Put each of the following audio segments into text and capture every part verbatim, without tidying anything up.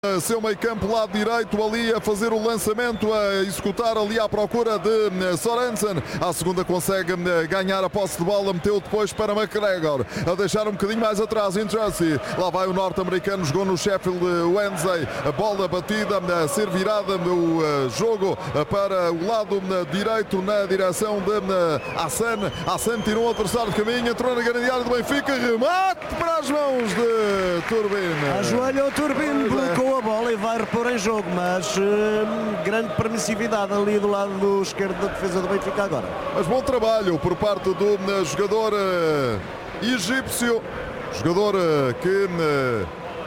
Seu meio campo lado direito ali a fazer o lançamento, a executar ali à procura de Sorensen. À segunda consegue ganhar a posse de bola, meteu depois para McGregor, a deixar um bocadinho mais atrás em Tracy. Lá vai o norte-americano, jogou no Sheffield Wednesday, a bola batida, a ser virada no jogo para o lado direito na direção de Hassan. Hassan tirou o adversário de caminho, entrou na grande área do Benfica, remate para as mãos de Turbin. Ajoelha o Turbin, colocou a bola e vai repor em jogo, mas uh, grande permissividade ali do lado do esquerdo da defesa do Benfica agora. Mas bom trabalho por parte do uh, jogador uh, egípcio, jogador uh, que uh,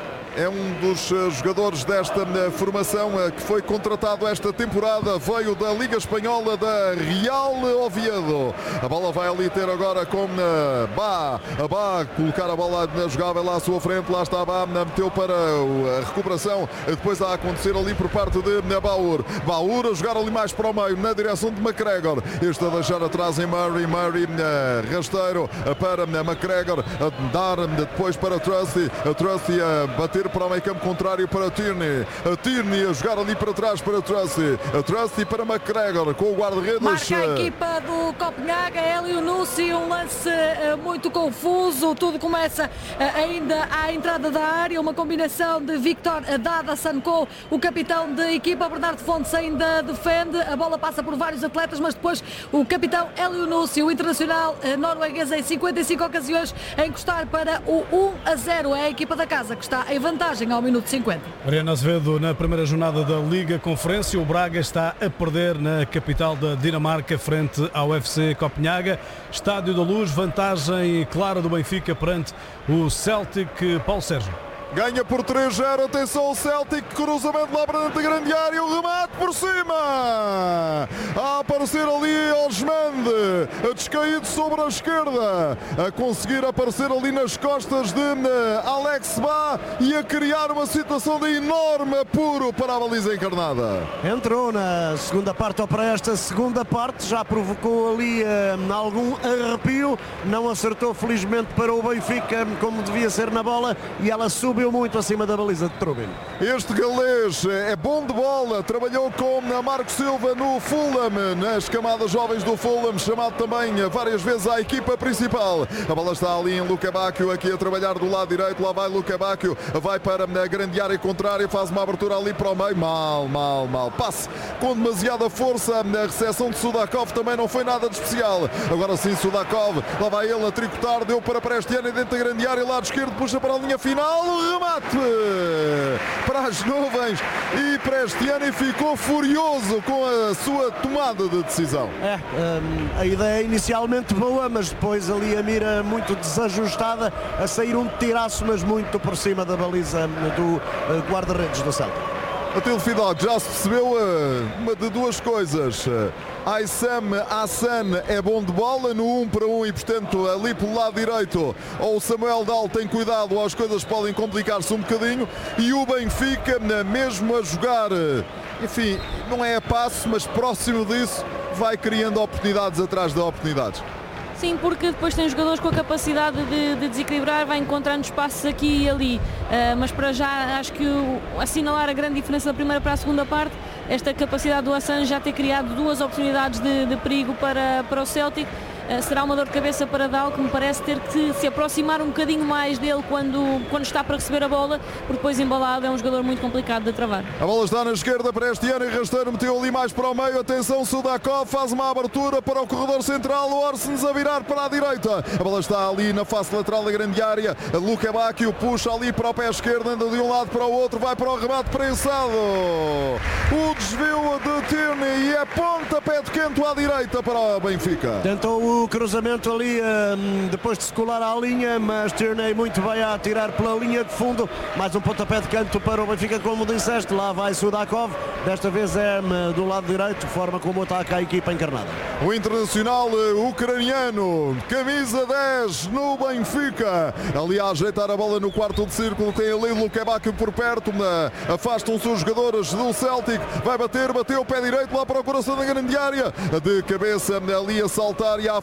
é um dos uh, jogadores desta uh, formação uh, que foi contratado esta temporada, veio da Liga Espanhola da Real Oviedo. A bola vai ali ter agora com uh, Bá, a Bá colocar a bola jogável lá à sua frente, lá está a Bá, meteu para uh, a recuperação, depois a acontecer ali por parte de uh, Baur. Baur a jogar ali mais para o meio, na direção de McGregor, este a deixar atrás em Murray, Murray uh, rasteiro uh, para uh, McGregor, a dar uh, depois para Trusty, a Trusty a bater para o meio campo contrário para Tierney, a Tierney a jogar ali para trás para Trusty, a Trusty para McGregor com o guarda-redes. Marca a equipa do Copenhaga, Hélio Nussi, um lance uh, muito confuso, tudo começa uh, ainda à entrada da área, uma combinação de Victor Dadasan com o capitão da equipa, Bernardo Fontes ainda defende, a bola passa por vários atletas, mas depois o capitão Hélio Nussi, o internacional uh, norueguês em cinquenta e cinco ocasiões, a encostar para o um a zero, é a equipa da casa que está em vantagem ao minuto cinquenta. Mariana Azevedo, na primeira jornada da Liga Conferência, o Braga está a perder na capital da Dinamarca frente ao F C Copenhaga. Estádio da Luz, vantagem clara do Benfica perante o Celtic. Paulo Sérgio. Ganha por três a zero, atenção ao Celtic, cruzamento lá para dentro da grande área, o remate por cima, a aparecer ali Osmande, a descaído sobre a esquerda, a conseguir aparecer ali nas costas de Alex Bá e a criar uma situação de enorme apuro para a baliza encarnada. Entrou na segunda parte, ou para esta segunda parte, já provocou ali uh, algum arrepio, não acertou felizmente para o Benfica como devia ser na bola e ela subiu muito acima da baliza de Turbin. Este galês é bom de bola, trabalhou com Marco Silva no Fulham, nas camadas jovens do Fulham, chamado também várias vezes à equipa principal. A bola está ali em Luca Bacchio, aqui a trabalhar do lado direito, lá vai Luca Bacchio, vai para a grande área contrária, faz uma abertura ali para o meio, mal, mal, mal, passe com demasiada força, a recepção de Sudakov também não foi nada de especial. Agora sim Sudakov, lá vai ele a tricotar, deu para Prestiani dentro da grande área, lado esquerdo, puxa para a linha final, remate para as nuvens e Prestiani ficou furioso com a sua tomada de decisão. É, um, a ideia é inicialmente boa, mas depois ali a mira muito desajustada, a sair um tiraço, mas muito por cima da baliza do uh, guarda-redes do Celtic. Até Fidalgo, já se percebeu uh, uma de duas coisas. Uh, Aissam Hassan é bom de bola no um para um e, portanto, ali pelo lado direito, ou o Samuel Dal tem cuidado, ou as coisas podem complicar-se um bocadinho. E o Benfica, mesmo a jogar, enfim, não é a passo, mas próximo disso, vai criando oportunidades atrás de oportunidades. Sim, porque depois tem jogadores com a capacidade de, de desequilibrar, vai encontrando espaços aqui e ali, uh, mas para já acho que o, assinalar a grande diferença da primeira para a segunda parte, esta capacidade do Hassan já ter criado duas oportunidades de, de perigo para, para o Celtic. Uh, será uma dor de cabeça para Dal, que me parece ter que se aproximar um bocadinho mais dele quando, quando está para receber a bola, porque depois embalado é um jogador muito complicado de travar. A bola está na esquerda para este ano e Rasteiro meteu ali mais para o meio, atenção, Sudakov faz uma abertura para o corredor central, o Orsens a virar para a direita, a bola está ali na face lateral da grande área, a Luca Bacchio puxa ali para o pé esquerdo, anda de um lado para o outro, vai para o remate prensado, o desvio de Tierney e é pontapé de canto à direita para o Benfica. Tentou o cruzamento ali um, depois de se colar à linha, mas Tierney muito bem a atirar pela linha de fundo, mais um pontapé de canto para o Benfica, como disseste, lá vai Sudakov, desta vez é um, do lado direito, forma como ataca a equipa encarnada. O internacional ucraniano, camisa dez no Benfica, ali a ajeitar a bola no quarto de círculo, tem ali o Luca Bacchio por perto, afastam-se os jogadores do Celtic, vai bater, bateu o pé direito lá para o coração da grande área, de cabeça ali a saltar e a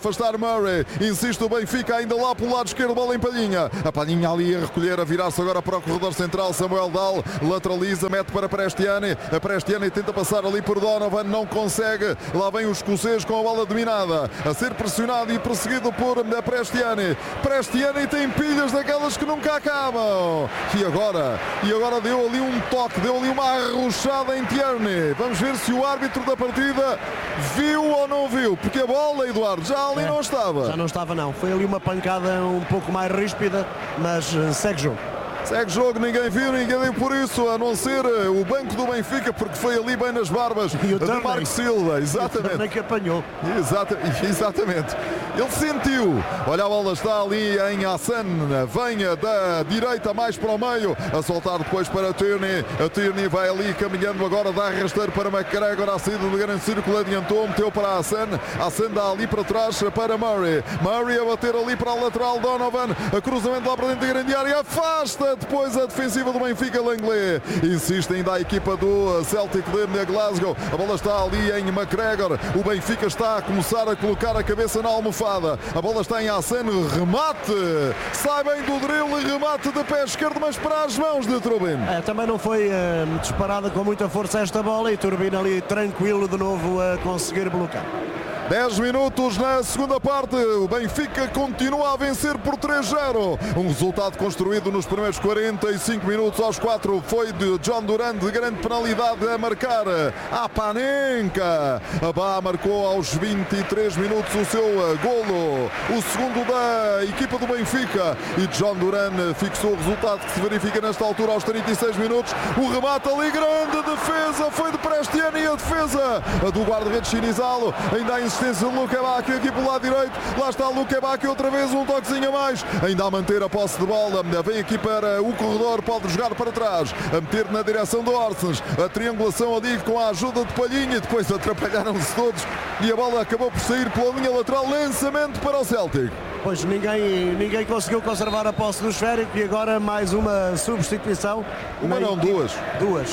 afastar Murray. Insiste o Benfica ainda lá pelo lado esquerdo, bola em Palhinha. A Palhinha ali a recolher, a virar-se agora para o corredor central. Samuel Dahl lateraliza, mete para Prestiani. A Prestiani tenta passar ali por Donovan, não consegue. Lá vem o escocês com a bola dominada, a ser pressionado e perseguido por Prestiani. Prestiani tem pilhas daquelas que nunca acabam. E agora, e agora deu ali um toque, deu ali uma arrochada em Tierney. Vamos ver se o árbitro da partida viu ou não viu, porque a bola, Eduardo, já ali é, não estava. Já não estava não, foi ali uma pancada um pouco mais ríspida, mas uh, segue jogo. Segue jogo, ninguém viu, ninguém deu por isso, a não ser o banco do Benfica, porque foi ali bem nas barbas de Marco Silva. Exatamente. Também que apanhou. Exata, exatamente. Ele sentiu. Olha, a bola está ali em Hassan. Venha da direita mais para o meio. A soltar depois para Tierney. A Tierney vai ali caminhando agora. Dá rasteiro para McGregor. A saída do grande círculo adiantou. Meteu para Hassan. Hassan dá ali para trás para Murray. Murray a bater ali para a lateral. Donovan. A cruzamento lá para dentro da grande área. Afasta depois a defensiva do Benfica. Langley. Insiste ainda a equipa do Celtic de Glasgow. A bola está ali em McGregor. O Benfica está a começar a colocar a cabeça na almofada. A bola está em Hassan, remate, sai bem do drible, remate de pé esquerdo, mas para as mãos de Turbin. É, também não foi uh, disparada com muita força esta bola e Turbin ali tranquilo de novo a conseguir bloquear. dez minutos na segunda parte, o Benfica continua a vencer por três zero. Um resultado construído nos primeiros quarenta e cinco minutos. Aos quatro foi de John Duran, de grande penalidade a marcar a Panenka. A Bá marcou aos vinte e três minutos o seu golo, o segundo da equipa do Benfica. E John Duran fixou o resultado que se verifica nesta altura aos trinta e seis minutos. O remate ali, grande defesa, foi de Prestiani e a defesa a do guarda-redes Chinizalo. Ainda há insistência de Luka Bacchio aqui pelo lado direito. Lá está Luka Bacchio outra vez, um toquezinho a mais. Ainda a manter a posse de bola. Vem aqui para o corredor, pode jogar para trás, a meter na direção do Orsens. A triangulação ali com a ajuda de Palhinha. Depois atrapalharam-se todos e a bola acabou por sair pela linha lateral. Lançamento para o Celtic. Pois ninguém, ninguém conseguiu conservar a posse do esférico e agora mais uma substituição. Uma não, duas. Duas.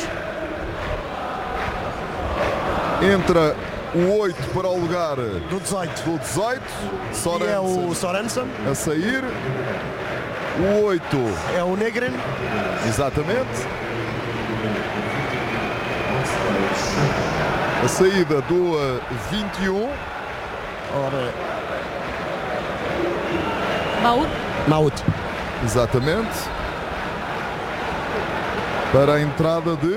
Entra o oito para o lugar do dezoito. Do dezoito. Sorensen. E é o Sorensen a sair. O oito é o Negren. Exatamente. A saída do uh, vinte e um. Ora. Maut. Maut. Exatamente. Para a entrada de...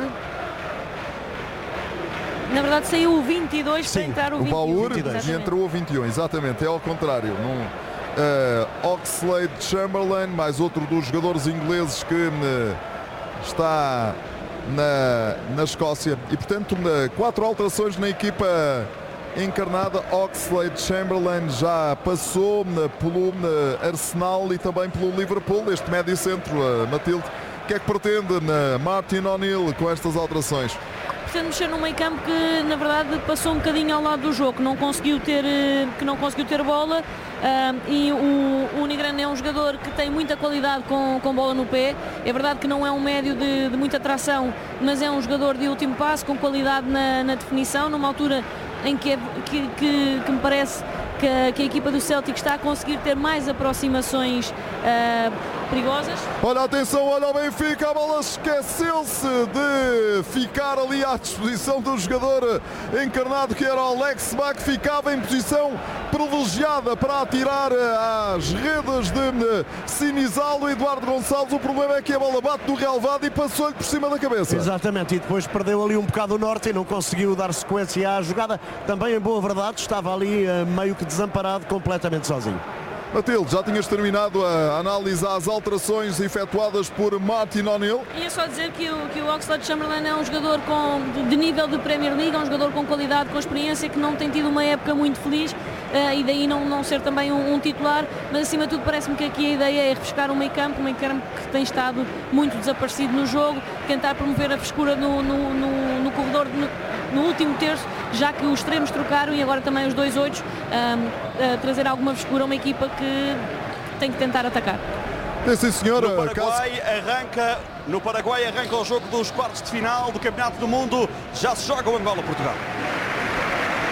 Na verdade saiu o vinte e dois para entrar o, o vinte e um. Baur e entrou o vinte e um, exatamente, é ao contrário. Num, uh, Oxlade Chamberlain, mais outro dos jogadores ingleses que uh, está na, na Escócia. E portanto, uh, quatro alterações na equipa encarnada. Oxlade Chamberlain já passou uh, pelo uh, Arsenal e também pelo Liverpool. Este médio centro, uh, Matilde, o que é que pretende uh, Martin O'Neill com estas alterações? Pretende mexer no meio campo que na verdade passou um bocadinho ao lado do jogo, que não conseguiu ter, que não conseguiu ter bola, uh, e o, o Negran é um jogador que tem muita qualidade com, com bola no pé. É verdade que não é um médio de, de muita tração, mas é um jogador de último passo, com qualidade na, na definição, numa altura em que, é, que, que, que me parece que a, que a equipa do Celtic está a conseguir ter mais aproximações uh, perigosas. Olha, atenção, olha o Benfica, a bola esqueceu-se de ficar ali à disposição do jogador encarnado que era o Alex Bach, que ficava em posição privilegiada para atirar às redes de Sinizalo. Eduardo Gonçalves, o problema é que a bola bate no relvado e passou-lhe por cima da cabeça. Exatamente, e depois perdeu ali um bocado o norte e não conseguiu dar sequência à jogada. Também, em boa verdade, estava ali meio que desamparado, completamente sozinho. Matilde, já tinhas terminado a análise às alterações efetuadas por Martin O'Neill. Ia só dizer que o, que o Oxlade Chamberlain é um jogador com, de, de nível de Premier League, é um jogador com qualidade, com experiência, que não tem tido uma época muito feliz, uh, e daí não, não ser também um, um titular, mas acima de tudo parece-me que aqui a ideia é refrescar o meio campo, um meio campo que tem estado muito desaparecido no jogo, tentar promover a frescura no, no, no, no corredor, no, no último terço, já que os extremos trocaram e agora também os dois oitos, um, uh, trazer alguma frescura a uma equipa que tem que tentar atacar. É, sim, senhora. No Paraguai arranca, no Paraguai arranca o jogo dos quartos de final do Campeonato do Mundo. Já se joga o Angola-Portugal.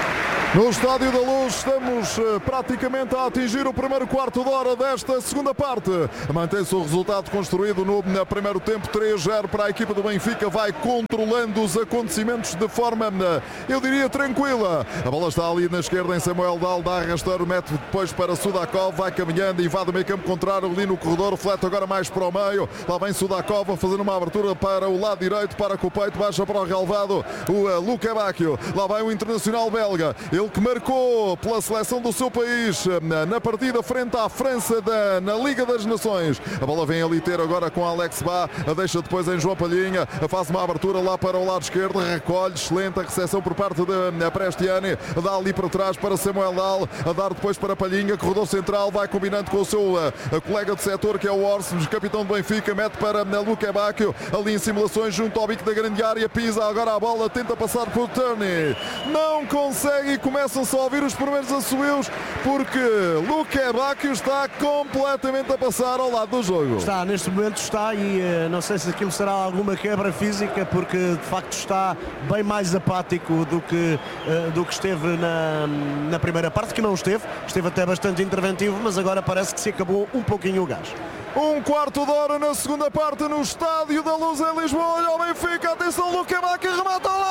No Estádio da Luz estamos uh, praticamente a atingir o primeiro quarto de hora desta segunda parte. Mantém-se o resultado construído no, no primeiro tempo, três a zero para a equipa do Benfica. Vai controlando os acontecimentos de forma, uh, eu diria, tranquila. A bola está ali na esquerda em Samuel Dal, dá a arrastar, mete depois para Sudakov, vai caminhando e invade o meio campo contrário ali no corredor, flete agora mais para o meio. Lá vem Sudakov a fazer uma abertura para o lado direito, para com o peito, baixa para o relvado o uh, Luka Bacchio. Lá vai o internacional belga. Ele que marcou pela seleção do seu país na partida frente à França da, na Liga das Nações. A bola vem ali ter agora com Alex Bá, a deixa depois em João Palhinha, faz uma abertura lá para o lado esquerdo, recolhe, excelente a recepção por parte de Prestiani, dá ali para trás para Samuel Dal, a dar depois para Palhinha, corredor central, vai combinando com o seu a, colega de setor que é o Orsens, capitão do Benfica, mete para Luka Bacchio, ali em simulações junto ao bico da grande área, pisa agora a bola, tenta passar por Turney, não consegue e começam-se a ouvir os primeiros assobios porque Luka Bacchio está completamente a passar ao lado do jogo. Está, neste momento está e uh, não sei se aquilo será alguma quebra física porque de facto está bem mais apático do que, uh, do que esteve na, na primeira parte, que não esteve, esteve até bastante interventivo, mas agora parece que se acabou um pouquinho o gás. Um quarto de hora na segunda parte no Estádio da Luz em Lisboa. Olha o Benfica, atenção, Luka Bacchio remata ao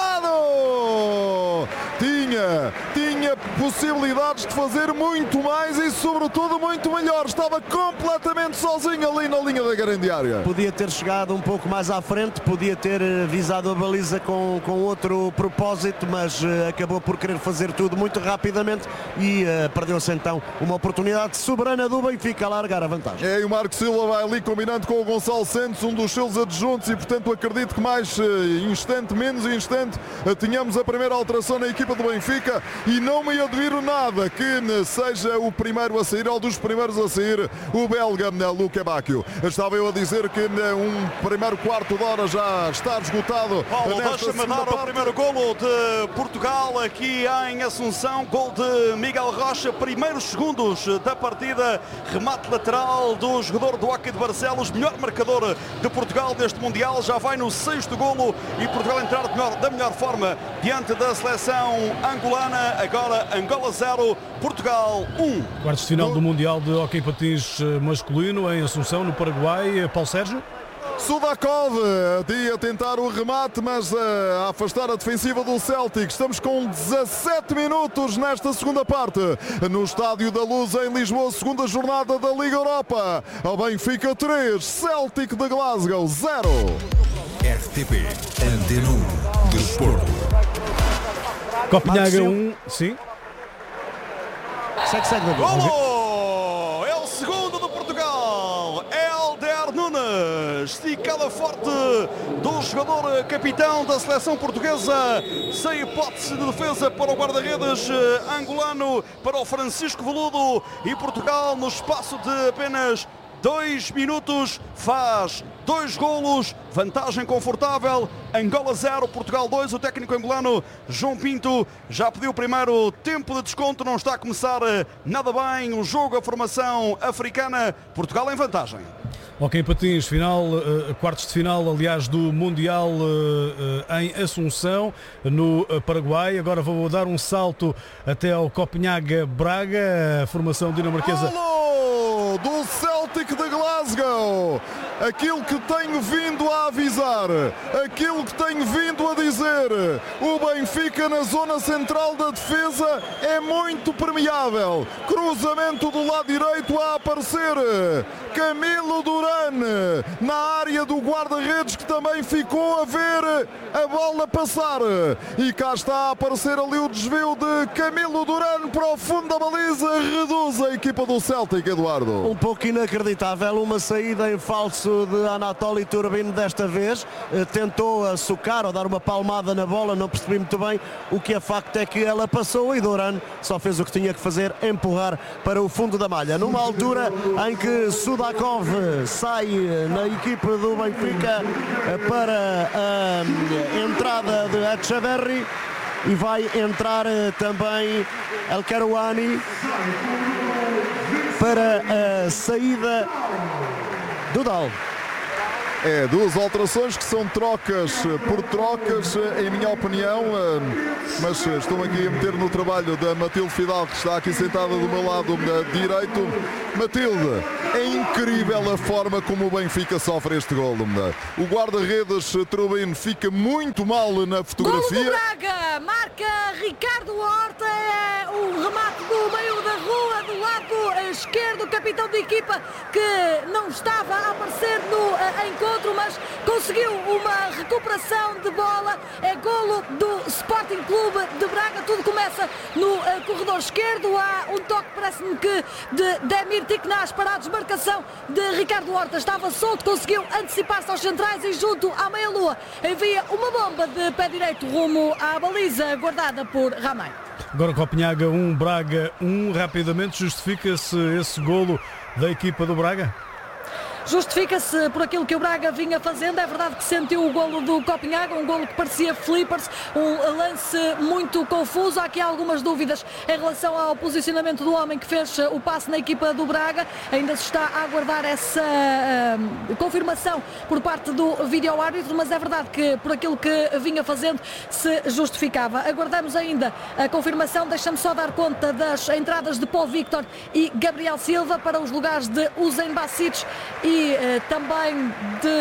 lado. Tinha, tinha possibilidades de fazer muito mais e sobretudo muito melhor. Estava completamente sozinho ali na linha da grande área. Podia ter chegado um pouco mais à frente, podia ter visado a baliza com, com outro propósito, mas uh, acabou por querer fazer tudo muito rapidamente e uh, perdeu-se então uma oportunidade soberana do Benfica a largar a vantagem. É, e o Marco Silva vai ali combinando com o Gonçalo Santos, um dos seus adjuntos, e portanto acredito que mais uh, instante, menos instante, uh, tínhamos a primeira alteração na equipa do Benfica e não me admiro nada que uh, seja o primeiro a sair ou dos primeiros a sair o belga uh, Luka Bacchio. Estava eu a dizer que uh, um primeiro quarto de hora já está esgotado. Paulo, deixa-me dar parte. O primeiro golo de Portugal aqui em Assunção, gol de Miguel Rocha, primeiros segundos da partida, remate lateral do jogador do Hockey de Barcelos, melhor marcador de Portugal deste Mundial, já vai no sexto golo e Portugal entrar de melhor, da melhor forma diante da seleção angolana. Agora Angola zero, Portugal um. Quartos de final do Mundial de Hockey Patins masculino em Assunção, no Paraguai. Paulo Sérgio. Sudakov a tentar o remate, mas a afastar a defensiva do Celtic. Estamos com dezassete minutos nesta segunda parte no Estádio da Luz em Lisboa, segunda jornada da Liga Europa. O Benfica três, Celtic de Glasgow zero. R T P Antena um Desporto. Copenhaga um, sim. Segue, segue, Golo! É o segundo do Portugal. Helder Nunes, esticada forte do jogador capitão da seleção portuguesa, sem hipótese de defesa para o guarda-redes angolano, para o Francisco Veludo, e Portugal no espaço de apenas dois minutos faz dois golos, vantagem confortável. Angola zero, Portugal dois. O técnico angolano João Pinto já pediu o primeiro tempo de desconto, não está a começar nada bem o jogo, a formação africana. Portugal em vantagem. Ok, Patins, final, uh, quartos de final, aliás, do Mundial uh, uh, em Assunção, no uh, Paraguai. Agora vou dar um salto até ao Copenhaga Braga, a formação dinamarquesa. Alô, do Celtic de Glasgow. Aquilo que tenho vindo a avisar, aquilo que tenho vindo a dizer, o Benfica na zona central da defesa é muito permeável. Cruzamento do lado direito a aparecer Camilo Duran na área do guarda-redes, que também ficou a ver a bola passar, e cá está a aparecer ali o desvio de Camilo Duran para o fundo da baliza, reduz a equipa do Celtic, Eduardo. Um pouco inacreditável, uma saída em falso de Anatoly Turbin desta vez, tentou açucar ou dar uma palmada na bola, não percebi muito bem. O que é facto é que ela passou e Duran só fez o que tinha que fazer, empurrar para o fundo da malha, numa altura em que Sudakov sai na equipe do Benfica para a entrada de Echeverri e vai entrar também El Karouani para a saída do Dal. É, duas alterações que são trocas por trocas, em minha opinião, mas estou aqui a meter no trabalho da Matilde Fidalgo, que está aqui sentada do meu lado direito. Matilde, é incrível a forma como o Benfica sofre este golo. O guarda-redes Trubin fica muito mal na fotografia. Golo do Braga, marca Ricardo Horta, é um remate do meio da rua, do lado esquerdo, capitão de equipa que não estava a aparecer no encontro, mas conseguiu uma recuperação de bola. É golo do Sporting Clube de Braga. Tudo começa no uh, corredor esquerdo. Há um toque, parece-me que de Demir Tiknaz para a desmarcação de Ricardo Horta. Estava solto, conseguiu antecipar-se aos centrais e junto à meia-lua envia uma bomba de pé direito rumo à baliza guardada por Ramay. Agora Copenhaga um, Braga um. Rapidamente justifica-se esse golo da equipa do Braga? Justifica-se por aquilo que o Braga vinha fazendo. É verdade que sentiu o golo do Copenhaga, um golo que parecia flippers, um lance muito confuso. Há aqui algumas dúvidas em relação ao posicionamento do homem que fez o passe na equipa do Braga. Ainda se está a aguardar essa uh, confirmação por parte do vídeo-árbitro, mas é verdade que por aquilo que vinha fazendo se justificava. Aguardamos ainda a confirmação. Deixa-me só dar conta das entradas de Paul Victor e Gabriel Silva para os lugares de Usain Basic e E uh, também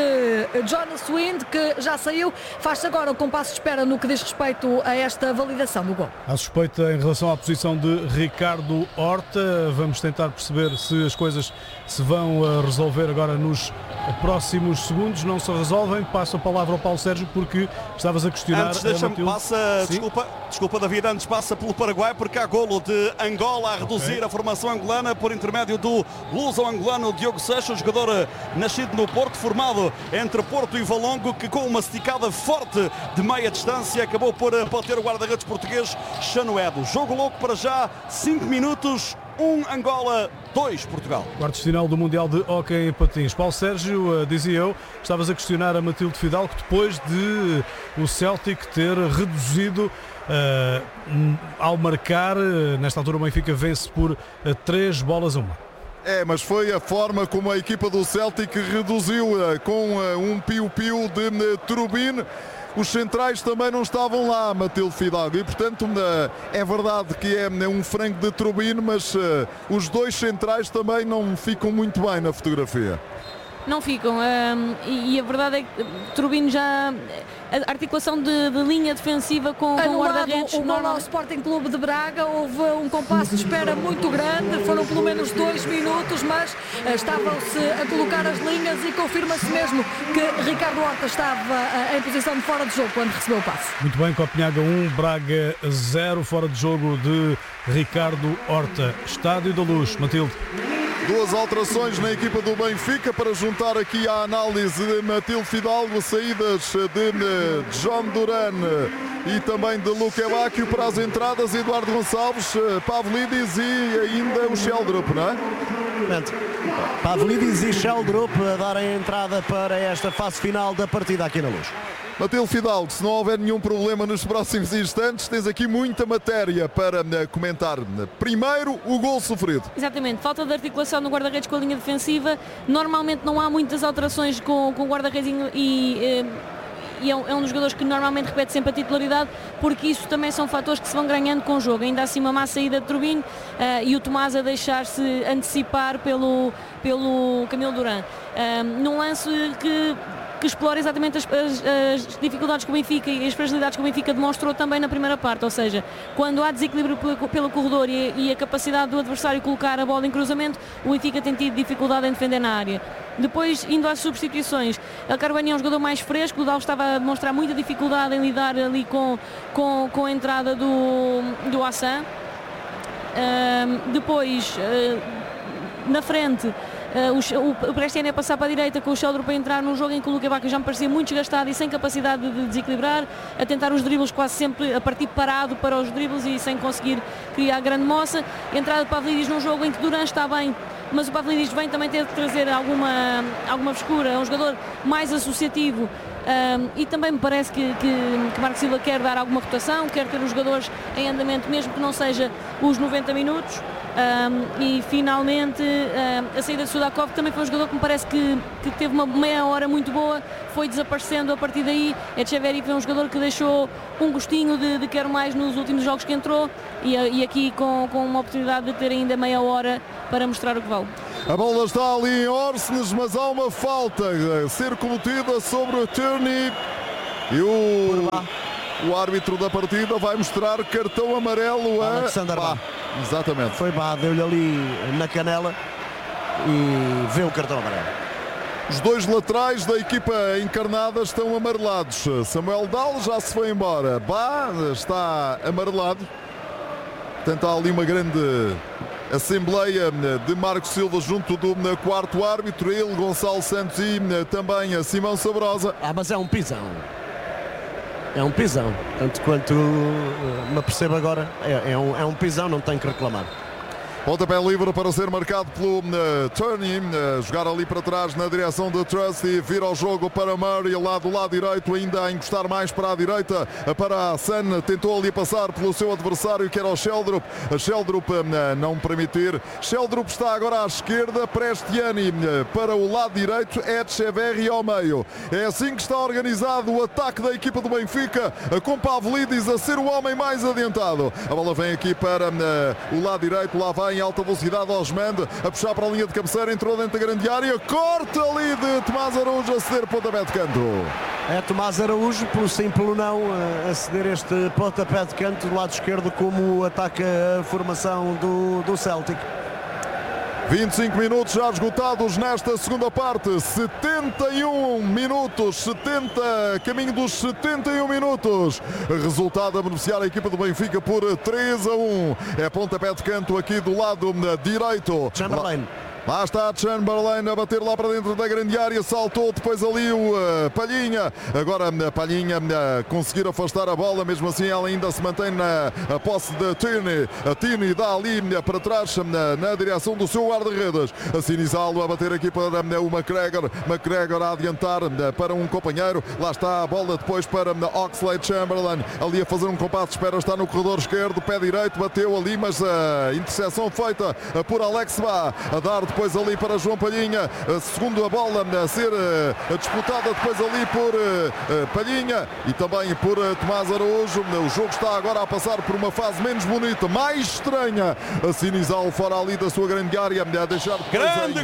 de Jonas Wind, que já saiu. Faz-se agora o compasso de espera no que diz respeito a esta validação do gol. Há suspeita em relação à posição de Ricardo Horta. Vamos tentar perceber se as coisas se vão uh, resolver agora nos próximos segundos. Não se resolvem. Passo a palavra ao Paulo Sérgio, porque estavas a questionar. Antes deixa-me, passa, desculpa, desculpa David, antes passa pelo Paraguai, porque há golo de Angola a reduzir okay. a formação angolana por intermédio do luso-angolano Diogo Seixas, jogador nascido no Porto, formado entre Porto e Valongo, que com uma esticada forte de meia distância acabou por bater o guarda-redes português Chanoedo. Jogo louco para já, cinco minutos, um Angola, dois Portugal. Quartos de final do Mundial de Hóquei em Patins. Paulo Sérgio, uh, dizia eu, estavas a questionar a Matilde Fidalgo depois de o Celtic ter reduzido uh, ao marcar, uh, nesta altura o Benfica vence por uh, três bolas a uma. É, mas foi a forma como a equipa do Celtic reduziu uh, com uh, um piu-piu de uh, Trubin. Os centrais também não estavam lá, Matilde Fidalgo, e portanto uh, é verdade que é um frango de Trubin, mas uh, os dois centrais também não ficam muito bem na fotografia. Não ficam, um, e, e a verdade é que Trubin já... A articulação de, de linha defensiva com, com o guarda-redes. O gol ao Sporting Clube de Braga, houve um compasso de espera muito grande, foram pelo menos dois minutos, mas uh, estavam-se a colocar as linhas e confirma-se mesmo que Ricardo Horta estava uh, em posição de fora de jogo quando recebeu o passe. Muito bem, Copenhaga um, Braga zero, fora de jogo de Ricardo Horta. Estádio da Luz, Matilde. Duas alterações na equipa do Benfica para juntar aqui à análise de Matilde Fidalgo, saídas de John Duran e também de Luque Bacchio para as entradas, Eduardo Gonçalves, Pavlidis e ainda o Sheldrup, não é? Pavlidis e Sheldrup a darem entrada para esta fase final da partida aqui na Luz. Matilde Fidalgo, se não houver nenhum problema nos próximos instantes, tens aqui muita matéria para comentar. Primeiro, o gol sofrido. Exatamente, falta de articulação no guarda-redes com a linha defensiva. Normalmente não há muitas alterações com, com o guarda-redes e... e é um, é um dos jogadores que normalmente repete sempre a titularidade, porque isso também são fatores que se vão ganhando com o jogo. Ainda assim uma má saída de Trubin uh, e o Tomás a deixar-se antecipar pelo, pelo Camilo Duran. Uh, num lance que... que explora exatamente as, as, as dificuldades que o Benfica e as fragilidades que o Benfica demonstrou também na primeira parte, ou seja, quando há desequilíbrio pelo, pelo corredor e, e a capacidade do adversário colocar a bola em cruzamento, o Benfica tem tido dificuldade em defender na área. Depois, indo às substituições, El Carbani é um jogador mais fresco, o Dal estava a demonstrar muita dificuldade em lidar ali com, com, com a entrada do, do Hassan. Uh, depois, uh, na frente, Uh, o, o Prestiano é passar para a direita com o Sheldrup a entrar num jogo em que o Luque Bacchio já me parecia muito desgastado e sem capacidade de, de desequilibrar, a tentar os dribles quase sempre a partir parado para os dribles e sem conseguir criar grande moça. Entrada de Pavlidis num jogo em que Duran está bem, mas o Pavlidis vem também ter de trazer alguma, alguma frescura, é um jogador mais associativo. Um, e também me parece que, que, que Marco Silva quer dar alguma rotação, quer ter os jogadores em andamento, mesmo que não seja os noventa minutos. Um, e finalmente um, a saída de Sudakov também foi um jogador que me parece que, que teve uma meia hora muito boa, foi desaparecendo a partir daí. Etcheverry foi um jogador que deixou um gostinho de, de quero mais nos últimos jogos que entrou e, e aqui com, com uma oportunidade de ter ainda meia hora para mostrar o que vale. A bola está ali em Orsnes, mas há uma falta a ser cometida sobre o Tierney e o, o árbitro da partida vai mostrar cartão amarelo a Alexander Bá. Exatamente. Foi Bá, deu-lhe ali na canela e vê o cartão amarelo. Os dois laterais da equipa encarnada estão amarelados. Samuel Dal já se foi embora. Bá está amarelado. Portanto, há ali uma grande assembleia de Marcos Silva junto do quarto árbitro, ele, Gonçalo Santos e também a Simão Sabrosa. Ah, mas é um pisão. É um pisão. Tanto quanto me apercebo agora, é, é, um, é um pisão, não tem que reclamar. Pontapé livre para ser marcado pelo uh, Turney, uh, jogar ali para trás na direção de Trusty, vira ao jogo para Murray, lá do lado direito, ainda a encostar mais para a direita, uh, para a Sun, tentou ali passar pelo seu adversário que era o Sheldrup, a Sheldrup uh, não permitir, Sheldrup está agora à esquerda, Prestiani uh, para o lado direito, Etcheverry ao meio. É assim que está organizado o ataque da equipa do Benfica, uh, com Pavlidis a ser o homem mais adiantado. A bola vem aqui para uh, o lado direito, lá vai em alta velocidade Osmand a puxar para a linha de cabeceira, entrou dentro da grande área, corta ali de Tomás Araújo a ceder pontapé de canto. É Tomás Araújo, pelo sim pelo não, a ceder este pontapé de canto do lado esquerdo, como ataca a formação do, do Celtic. vinte e cinco minutos já esgotados nesta segunda parte, setenta e um minutos, setenta, caminho dos setenta e um minutos. Resultado a beneficiar a equipa do Benfica por três a um. É pontapé de canto aqui do lado direito. Chamberlain. Lá está Chamberlain a bater lá para dentro da grande área, saltou depois ali o uh, Palhinha, agora a Palhinha uh, conseguir afastar a bola, mesmo assim ela ainda se mantém na a posse de Tierney, a Tierney dá ali uh, para trás uh, na direção do seu guarda-redes, a Sinizalo a bater aqui para uh, o McGregor, McGregor a adiantar uh, para um companheiro, lá está a bola depois para uh, Oxlade Chamberlain, ali a fazer um compasso de espera, está no corredor esquerdo, pé direito, bateu ali, mas a uh, interseção feita uh, por Alex Bá, a dar depois ali para João Palhinha, segundo a bola a ser uh, disputada depois ali por uh, Palhinha e também por uh, Tomás Araújo. O jogo está agora a passar por uma fase menos bonita, mais estranha. A Sinizal fora ali da sua grande área, a deixar grande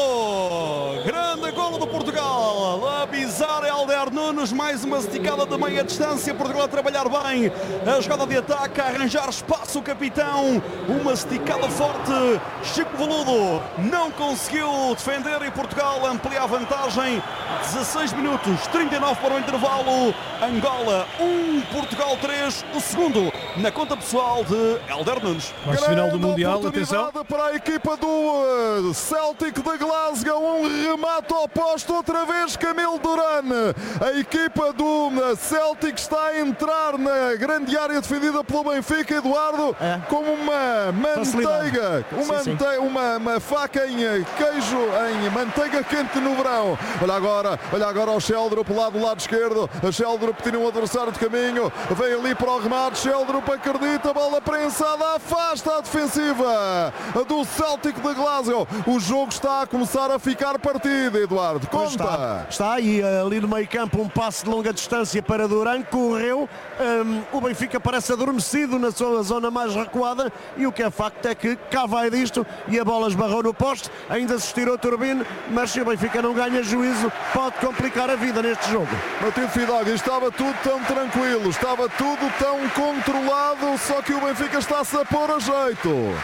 golo, grande golo do Portugal, a pisar Helder Nunes, mais uma esticada de meia distância, Portugal a trabalhar bem a jogada de ataque, a arranjar espaço o capitão, uma esticada forte, Chico Veludo não conseguiu defender e Portugal amplia a vantagem. Dezasseis minutos, trinta e nove para o intervalo. Angola um, Portugal três, o segundo na conta pessoal de Helder Nunes. Quartos final do Mundial, atenção para a equipa do uh, Celtic de Glasgow, um remate oposto outra vez Camilo Duran. A equipa do uh, Celtic está a entrar na grande área defendida pelo Benfica, Eduardo, é. como uma manteiga, uma, sim, sim. uma, uma faca em queijo, em manteiga quente no verão. Olha agora, olha agora o Sheldrup lá do lado esquerdo. A Sheldrup tira um adversário de caminho, vem ali para o remate. Sheldrup acredita, bola prensada, afasta a defensiva do Celtic de Glasgow. O jogo está a começar a ficar partido, Eduardo. Conta. Está, está aí ali no meio campo um passe de longa distância para Duran, correu. Um, o Benfica parece adormecido na sua zona mais recuada e o que é facto é que cá vai disto e a bola esbarrou no poste. Ainda se estirou Turbine, mas se o Benfica não ganha juízo, pode complicar a vida neste jogo. Matilde Fidalgo, estava tudo tão tranquilo, estava tudo tão controlado, só que o Benfica está-se a pôr a jeito.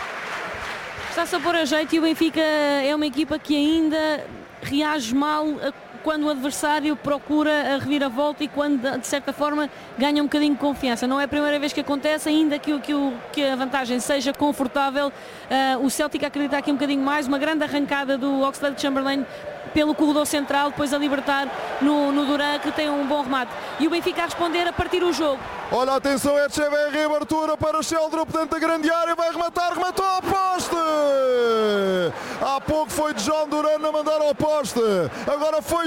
Está-se a pôr a jeito e o Benfica é uma equipa que ainda reage mal a quando o adversário procura a reviravolta e quando, de certa forma, ganha um bocadinho de confiança. Não é a primeira vez que acontece, ainda que, que, que a vantagem seja confortável. Uh, o Celtic acredita aqui um bocadinho mais, uma grande arrancada do Oxlade Chamberlain pelo corredor central, depois a libertar no, no Duran, que tem um bom remate. E o Benfica a responder a partir do jogo. Olha, atenção, Etcheverry, abertura para Sheldrup dentro da grande área, vai rematar, rematou ao poste! Há pouco foi de João Duran a mandar ao poste, agora foi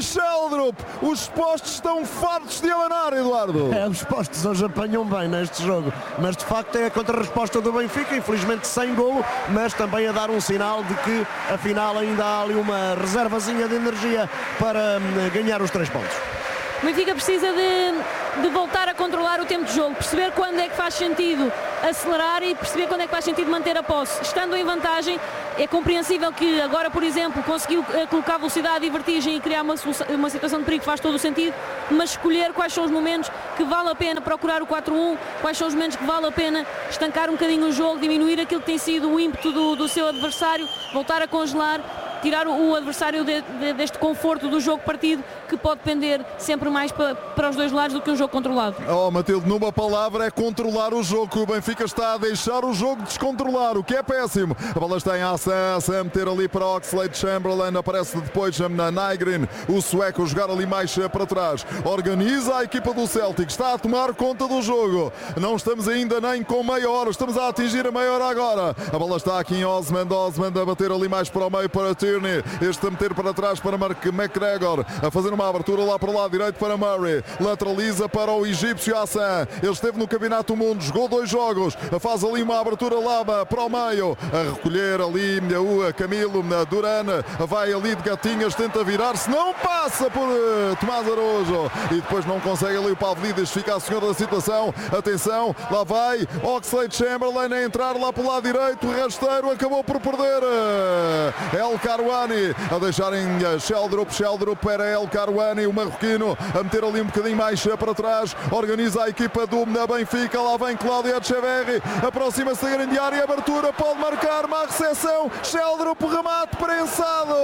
Sheldrup. Os postos estão fartos de abanar, Eduardo. É, os postos hoje apanham bem neste jogo, mas de facto é a contrarresposta do Benfica, infelizmente sem golo, mas também a dar um sinal de que afinal ainda há ali uma reservazinha de energia para hum, ganhar os três pontos. O Benfica precisa de, de voltar a controlar o tempo de jogo, perceber quando é que faz sentido acelerar e perceber quando é que faz sentido manter a posse. Estando em vantagem, é compreensível que agora, por exemplo, conseguiu colocar velocidade e vertigem e criar uma, uma situação de perigo, faz todo o sentido, mas escolher quais são os momentos que vale a pena procurar o quatro um, quais são os momentos que vale a pena estancar um bocadinho o jogo, diminuir aquilo que tem sido o ímpeto do, do seu adversário, voltar a congelar, tirar o adversário de, de, deste conforto do jogo partido, que pode pender sempre mais para, para os dois lados do que um jogo controlado. Oh, Matilde, numa palavra é controlar o jogo. O Benfica está a deixar o jogo descontrolar, o que é péssimo. A bola está em ação, a meter ali para Oxlade-Chamberlain, aparece depois na Nygren, o sueco, jogar ali mais para trás. Organiza a equipa do Celtic, está a tomar conta do jogo. Não estamos ainda nem com meia hora, estamos a atingir a meia hora agora. A bola está aqui em Osmond, Osmond a bater ali mais para o meio para Tierney, este a meter para trás para Mark McGregor, a fazer uma abertura lá para o lado direito para Murray, lateraliza para o egípcio Hassan. Ele esteve no Campeonato do Mundo, jogou dois jogos, faz ali uma abertura lá para o meio, a recolher ali o Camilo Duran, vai ali de gatinhas, tenta virar-se, não passa por Tomás Araújo e depois não consegue ali o Pavlidis, fica a senhor da situação. Atenção, lá vai Oxlade-Chamberlain a entrar lá para o lado direito, o rasteiro acabou por perder El Karouani, a deixarem Sheldrup, Sheldrup para El Karouani, o marroquino, a meter ali um bocadinho mais para trás, organiza a equipa do Benfica, lá vem Cláudio Echeverri, aproxima-se da grande área, abertura, pode marcar, má recepção, Sheldrup, remate prensado,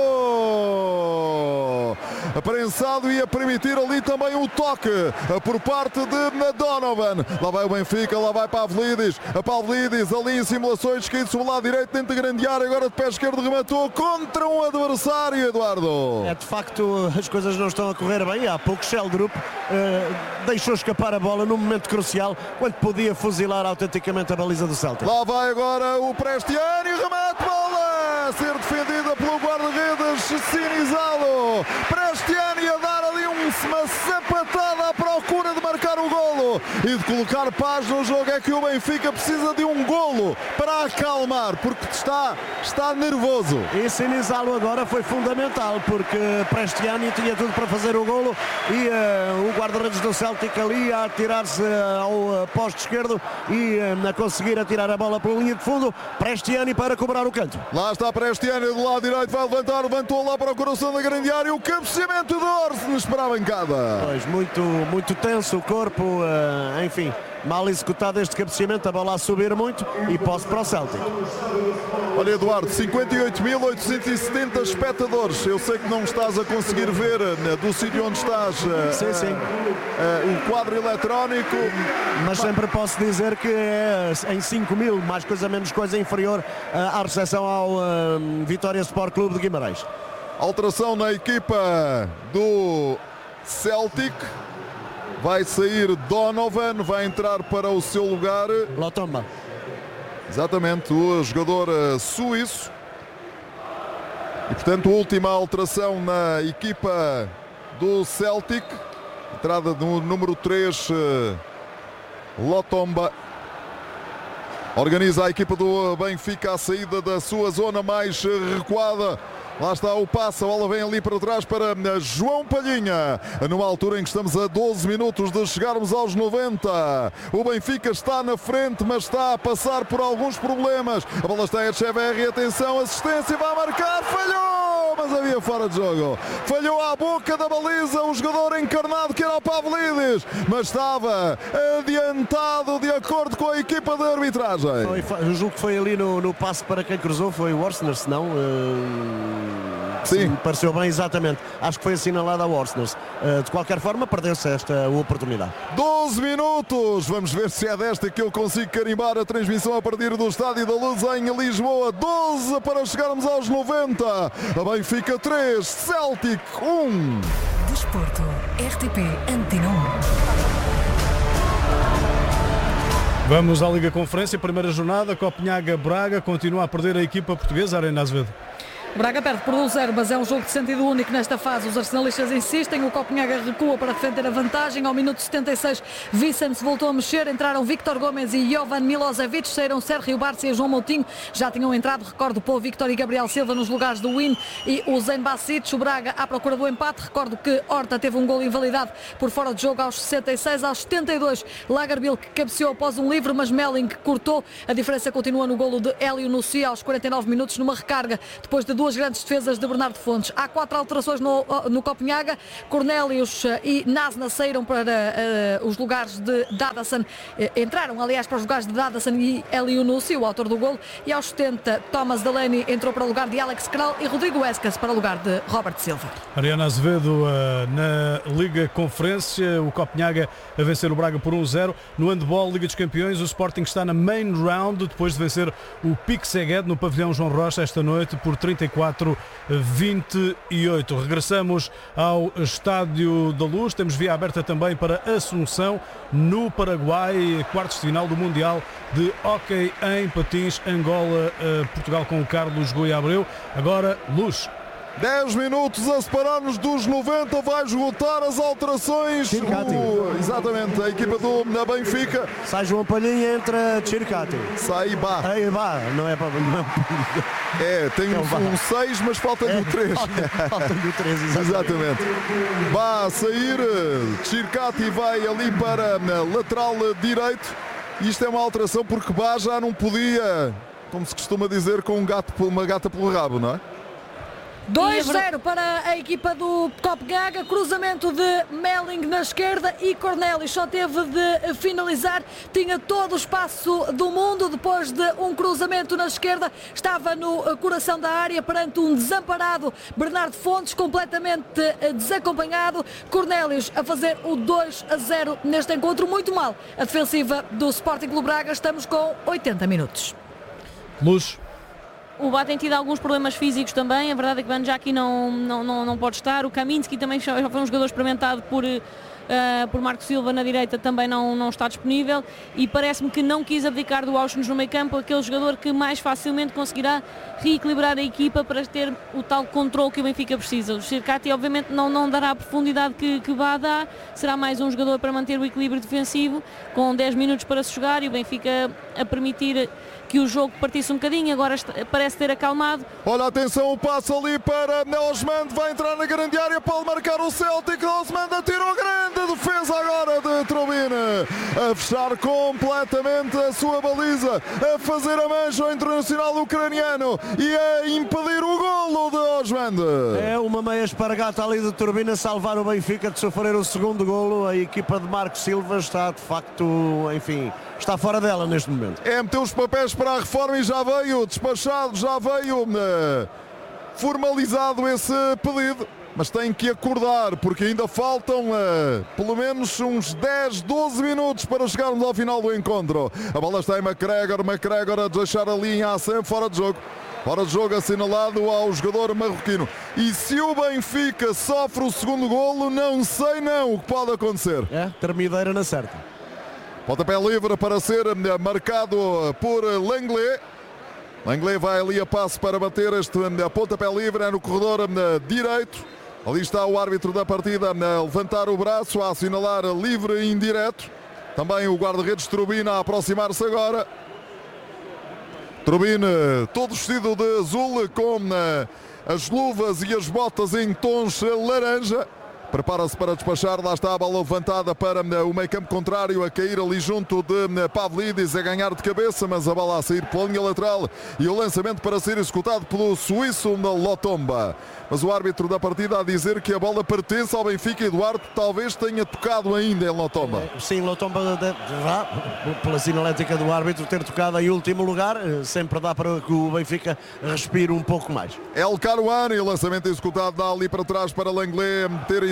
prensado e a permitir ali também o toque por parte de Donovan. Lá vai o Benfica, lá vai Pavlidis, a Pavlidis ali em simulações, caído sobre o lado direito dentro da grande área, agora de pé esquerdo rematou contra um adversário, Eduardo. É, de facto as coisas não estão a correr bem. Há pouco Sheldrup uh, deixou escapar a bola num momento crucial, quando podia fuzilar autenticamente a baliza do Celtic. Lá vai agora o Prestiani, remate, bola a ser defendida pelo guarda-redes Sinizalo. Prestiani a dar ali uma sapatada à procura de marcar o golo e de colocar paz no jogo. É que o Benfica precisa de um golo para acalmar, porque está, está nervoso. E Sinizalo agora foi fundamental, porque Prestiani tinha tudo para fazer o golo e uh, o guarda-redes do Celtic ali a atirar-se uh, ao uh, poste esquerdo e uh, a conseguir atirar a bola pela linha de fundo. Prestiani para cobrar o canto. Lá está Prestiani do lado direito, vai levantar, levantou lá para o coração da grande área, o cabeceamento de Orsnes para a bancada. Pois, muito, muito tenso o corpo, uh, enfim, mal executado este cabeceamento, a bola a subir muito e posse para o Celtic. Olha, Eduardo, cinquenta e oito mil oitocentos e setenta espectadores. Eu sei que não estás a conseguir ver uh, do sítio onde estás uh, sim, sim. Uh, uh, o quadro eletrónico, mas sempre posso dizer que é em cinco mil, mais coisa menos coisa, inferior uh, à recepção ao uh, Vitória Sport Clube de Guimarães. Alteração na equipa do Celtic. Vai sair Donovan, vai entrar para o seu lugar Lotomba. Exatamente, o jogador suíço. E portanto, última alteração na equipa do Celtic. Entrada do número três, Lotomba. Organiza a equipa do Benfica a saída da sua zona mais recuada. Lá está o passe, a bola vem ali para trás para João Palhinha, numa altura em que estamos a doze minutos de chegarmos aos noventa. O Benfica está na frente, mas está a passar por alguns problemas. A bola está em Echeverri, atenção, assistência, vai marcar, falhou, mas havia fora de jogo. Falhou à boca da baliza o jogador encarnado que era o Pavlidis, mas estava adiantado de acordo com a equipa de arbitragem. Foi, eu julgo que foi ali no, no passe para quem cruzou, foi o Orsner, se não... Uh... Sim, me pareceu bem, exatamente. Acho que foi assinalado ao Orsnes. Uh, de qualquer forma, perdeu-se esta oportunidade. doze minutos. Vamos ver se é desta que eu consigo carimbar a transmissão a partir do Estádio da Luz em Lisboa. doze para chegarmos aos noventa. A Benfica três, Celtic um. Desporto, R T P Antena um. Vamos à Liga Conferência, primeira jornada, Copenhaga-Braga continua a perder a equipa portuguesa, Arena Azevedo. O Braga perde por um zero, mas é um jogo de sentido único nesta fase. Os arsenalistas insistem, o Copenhaga recua para defender a vantagem. Ao minuto setenta e seis, Vicente voltou a mexer, entraram Victor Gomes e Jovan Milosevic, saíram Sérgio Barça e João Moutinho, já tinham entrado, recordo, Paul Victor e Gabriel Silva nos lugares do Win e o Zen Basic. O Braga à procura do empate, recordo que Horta teve um golo invalidado por fora de jogo aos sessenta e seis, aos setenta e dois, Lagerbielke que cabeceou após um livre, mas Melling cortou. A diferença continua no golo de Hélio Nucia aos quarenta e nove minutos, numa recarga, depois de duas grandes defesas de Bernardo Fontes. Há quatro alterações no, no Copenhaga. Cornélios e Nasna saíram para uh, os lugares de Dadasson, uh, entraram aliás para os lugares de Dadasson e Hélio Nucia, o autor do golo, e aos setenta, Thomas Delaney entrou para o lugar de Alex Kral e Rodrigo Escas para o lugar de Robert Silva. Ariana Azevedo uh, na Liga Conferência, o Copenhaga a vencer o Braga por um zero. No handball, Liga dos Campeões, o Sporting está na main round depois de vencer o Pique Szeged no pavilhão João Rocha esta noite por trinta e quatro a vinte e oito. Regressamos ao Estádio da Luz, temos via aberta também para Assunção, no Paraguai, quartos de final do Mundial de Hóquei em Patins, Angola, Portugal com o Carlos Goia Abreu. Agora, Luz. dez minutos a separar-nos dos noventa, vai esgotar as alterações. O, exatamente, a equipa do na Benfica. Sai João Palhinha, entra Circati. Sai Bá. Aí Bá, não é para. É, tem um seis, mas falta-lhe o três. Falta-lhe o três, exatamente. Exatamente. Bá a sair, Circati vai ali para lateral direito. Isto é uma alteração porque Bá já não podia, como se costuma dizer, com um gato, uma gata pelo rabo, não é? dois a zero para a equipa do Copenhaga, cruzamento de Melling na esquerda e Cornélios só teve de finalizar, tinha todo o espaço do mundo depois de um cruzamento na esquerda, estava no coração da área perante um desamparado Bernardo Fontes, completamente desacompanhado. Cornélios a fazer o dois a zero neste encontro, muito mal a defensiva do Sporting Clube Braga. Estamos com oitenta minutos. Luz. O Bá tem tido alguns problemas físicos também, a verdade é que Van aqui não, não, não, não pode estar, o Kaminski também já foi um jogador experimentado por, uh, por Marco Silva na direita, também não, não está disponível e parece-me que não quis abdicar do Auschwitz no meio campo, aquele jogador que mais facilmente conseguirá reequilibrar a equipa para ter o tal controle que o Benfica precisa. O Circati obviamente não, não dará a profundidade que, que Bá dá, será mais um jogador para manter o equilíbrio defensivo, com dez minutos para se jogar e o Benfica a permitir que o jogo partisse um bocadinho, agora parece ter acalmado. Olha, atenção, o passo ali para Osmand, vai entrar na grande área, pode marcar o Celtic, Osmand atirou, grande defesa agora de Trubin, a fechar completamente a sua baliza, a fazer a mancha ao internacional ucraniano e a impedir o golo de Osmand. É uma meia espargata ali de Turbina, salvar o Benfica de sofrer o segundo golo. A equipa de Marco Silva está de facto, enfim, está fora dela neste momento. É meter os papéis para a reforma e já veio despachado, já veio uh, formalizado esse pedido, mas tem que acordar porque ainda faltam uh, pelo menos uns dez, doze minutos para chegarmos ao final do encontro. A bola está em McGregor, McGregor a deixar ali em ação, fora de jogo. Fora de jogo assinalado ao jogador marroquino. E se o Benfica sofre o segundo golo, não sei não o que pode acontecer. É, termideira na certa. Pontapé livre para ser marcado por Langley. Langley vai ali a passo para bater este pontapé livre, é no corredor direito. Ali está o árbitro da partida a levantar o braço, a assinalar livre e indireto. Também o guarda-redes Trubin a aproximar-se agora. Trubin todo vestido de azul, com as luvas e as botas em tons laranja. Prepara-se para despachar, lá está a bola levantada para o meio campo contrário, a cair ali junto de Pavlidis, a ganhar de cabeça, mas a bola a sair pela linha lateral e o lançamento para ser executado pelo suíço Lotomba. Mas o árbitro da partida a dizer que a bola pertence ao Benfica. Eduardo talvez tenha tocado ainda em Lotomba. Sim, Lotomba deverá, pela sinalética do árbitro, ter tocado em último lugar. Sempre dá para que o Benfica respire um pouco mais. El Caruana e o lançamento executado dá ali para trás para Langley ter ainda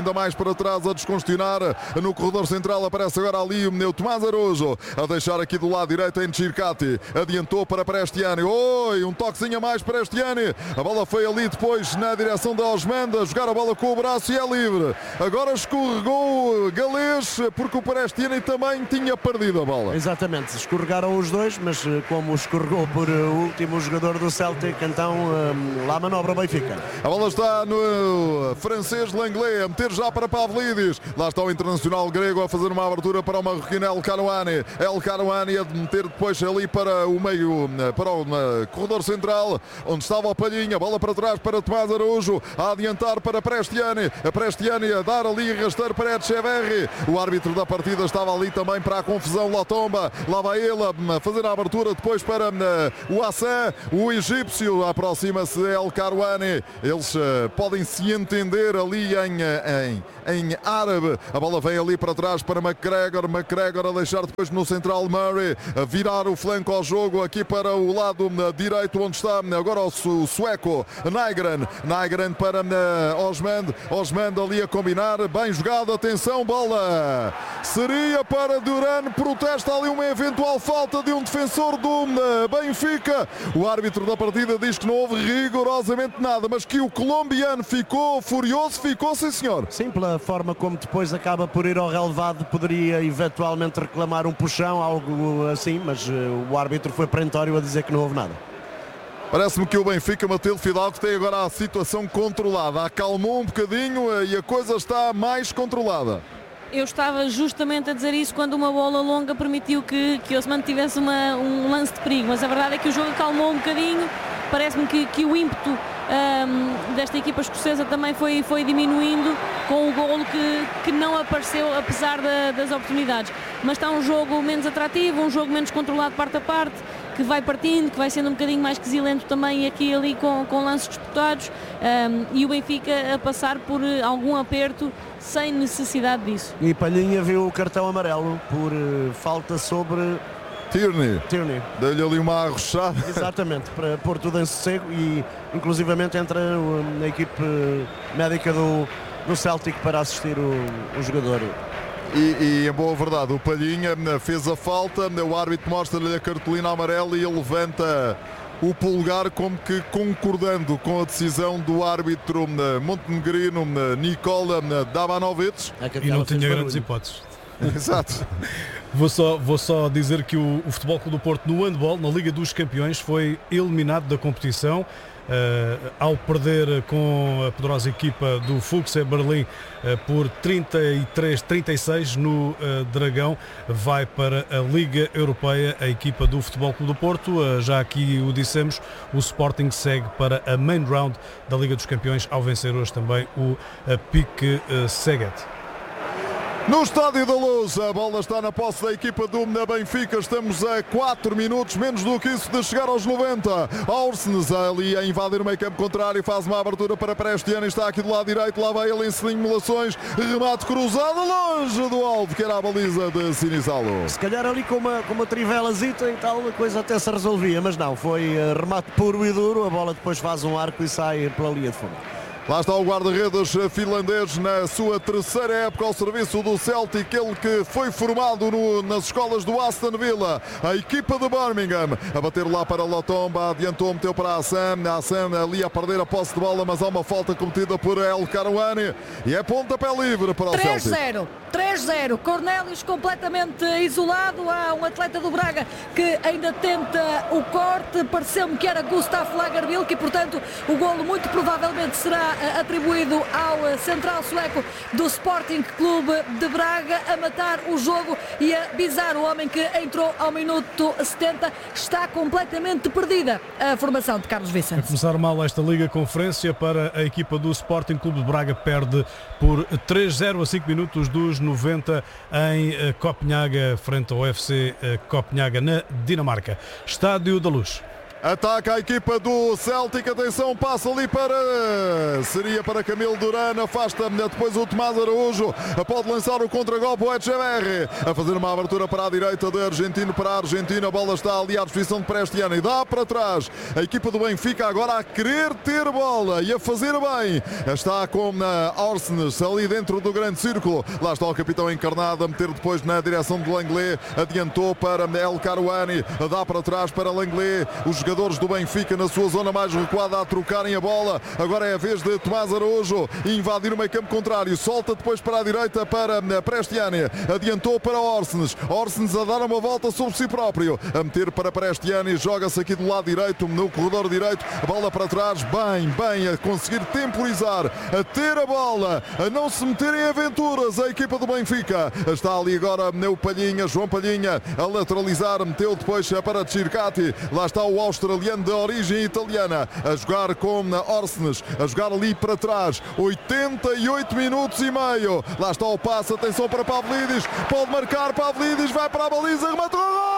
ainda mais para trás a descongestionar. No corredor central aparece agora ali o Tomás Araújo a deixar aqui do lado direito em Circati. Adiantou para Prestiani. Oi, um toquezinho a mais para Prestiani. A bola foi ali depois na direção da Osmanda. Jogar a bola com o braço e é livre. Agora escorregou o Galês porque o Prestiani também tinha perdido a bola. Exatamente, escorregaram os dois, mas como escorregou por o último jogador do Celtic, então um, lá manobra o Benfica. A bola está no francês Langlais a meter já para Pavlidis. Lá está o internacional grego a fazer uma abertura para o marroquino El Karouani. El Karouani a meter depois ali para o meio, para o corredor central, onde estava o Palhinha. Bola para trás para Tomás Araújo, a adiantar para Prestiani. A Prestiani a dar ali rasteiro para Etcheverry. O árbitro da partida estava ali também para a confusão. Lotomba, lá vai ele a fazer a abertura depois para o Hassan. O egípcio aproxima-se El Karouani. Eles uh, podem se entender ali em, em, em árabe. A bola vem ali para trás para McGregor. McGregor a deixar depois no central Murray, a virar o flanco ao jogo aqui para o lado uh, direito, onde está uh, agora o, su o sueco Nygren. Nygren para uh, Osmand. Osmand ali a combinar. Bem jogado, atenção, bola. Seria para Duran. Protesta ali uma eventual falta de um defensor do uh, Benfica. O árbitro da partida diz que não houve rigorosamente nada, mas que o colombiano ficou furioso, ficou, sim senhor. Sim, pela forma como depois acaba por ir ao relevado, poderia eventualmente reclamar um puxão, algo assim, mas uh, o árbitro foi perentório a dizer que não houve nada. Parece-me que o Benfica, Matilde Fidalgo, tem agora a situação controlada, acalmou um bocadinho uh, e a coisa está mais controlada. Eu estava justamente a dizer isso quando uma bola longa permitiu que, que Osman tivesse uma, um lance de perigo, mas a verdade é que o jogo acalmou um bocadinho. Parece-me que, que o ímpeto um, desta equipa escocesa também foi, foi diminuindo com o golo que, que não apareceu apesar da, das oportunidades. Mas está um jogo menos atrativo, um jogo menos controlado parte a parte, que vai partindo, que vai sendo um bocadinho mais quesilento também aqui e ali com, com lances disputados, um, e o Benfica a passar por algum aperto sem necessidade disso. E Palhinha viu o cartão amarelo por uh, falta sobre Tierney. Tierney. Deu-lhe ali uma arrochada. Exatamente, para pôr tudo em sossego e inclusivamente entra uh, a equipe médica do, do Celtic para assistir o, o jogador. E, e em boa verdade, o Palhinha fez a falta, o árbitro mostra-lhe a cartolina amarela e ele levanta o polegar como que concordando com a decisão do árbitro montenegrino Nikola Dabanovic. E não tinha grandes hipóteses. Exato. Vou só, vou só dizer que o, o Futebol Clube do Porto no handball, na Liga dos Campeões, foi eliminado da competição. Uh, ao perder com a poderosa equipa do Füchse Berlim uh, por trinta e três a trinta e seis no uh, Dragão, vai para a Liga Europeia a equipa do Futebol Clube do Porto. Uh, já aqui o dissemos, o Sporting segue para a main round da Liga dos Campeões ao vencer hoje também o uh, Pique uh, Szeged. No Estádio da Luz, a bola está na posse da equipa do Benfica. Estamos a quatro minutos, menos do que isso, de chegar aos noventa. Orsnes ali a invadir o meio campo contrário, faz uma abertura para Prestiani, está aqui do lado direito, lá vai ele em simulações, remate cruzado longe do alvo, que era a baliza de Sinizalo. Se calhar ali com uma, com uma trivelazita e tal, a coisa até se resolvia, mas não, foi remate puro e duro, a bola depois faz um arco e sai pela linha de fundo. Lá está o guarda-redes finlandês na sua terceira época ao serviço do Celtic, ele que foi formado no, nas escolas do Aston Villa. A equipa de Birmingham a bater lá para Lotomba, adiantou, meteu para Hassan, Hassan ali a perder a posse de bola, mas há uma falta cometida por El Karouani e é pontapé livre para o Celtic. três zero, três zero, Cornélios completamente isolado. Há um atleta do Braga que ainda tenta o corte, pareceu-me que era Gustaf Lagerbielke e portanto o golo muito provavelmente será atribuído ao central sueco do Sporting Clube de Braga, a matar o jogo e a bizar o homem que entrou ao minuto setenta. Está completamente perdida a formação de Carlos Vicente. A começar mal esta Liga Conferência para a equipa do Sporting Clube de Braga, perde por três zero a cinco minutos dos noventa em Copenhaga, frente ao U F C Copenhaga na Dinamarca. Estádio da Luz. Ataca a equipa do Celtic. Atenção, passa ali para... Seria para Camilo Durán. Afasta depois o Tomás Araújo. Pode lançar o contragolpe o Echeverri. A fazer uma abertura para a direita de Argentino para a Argentina. A bola está ali à disposição de Prestiani. Dá para trás. A equipa do Benfica agora a querer ter bola e a fazer bem. Está com a Orsnes ali dentro do grande círculo. Lá está o capitão encarnado a meter depois na direção de Langlais. Adiantou para El Karouani. Dá para trás para Langlais. Os jogadores do Benfica na sua zona mais recuada a trocarem a bola. Agora é a vez de Tomás Araújo invadir o meio campo contrário. Solta depois para a direita para Prestiani. Adiantou para Orsnes. Orsnes a dar uma volta sobre si próprio. A meter para Prestiani. Joga-se aqui do lado direito, no corredor direito. A bola para trás. Bem, bem a conseguir temporizar. A ter a bola. A não se meter em aventuras. A equipa do Benfica. Está ali agora o Palhinha. João Palhinha a lateralizar. Meteu depois para Circati. Lá está o australiano de origem italiana. A jogar com Orsnes. A jogar ali para trás. oitenta e oito minutos e meio. Lá está o passe. Atenção para Pavlidis. Pode marcar Pavlidis. Vai para a baliza. Rematou.